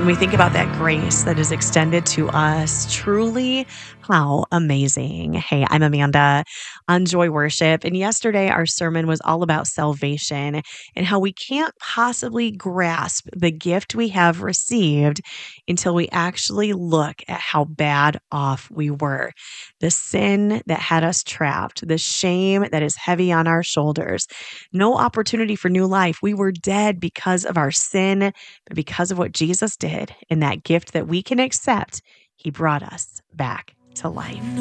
When we think about that grace that is extended to us, truly how amazing. Hey, I'm Amanda on Joy Worship. And yesterday, our sermon was all about salvation and how we can't possibly grasp the gift we have received until we actually look at how bad off we were. The sin that had us trapped, the shame that is heavy on our shoulders, no opportunity for new life. We were dead because of our sin, but because of what Jesus did and that gift that we can accept, he brought us back to life.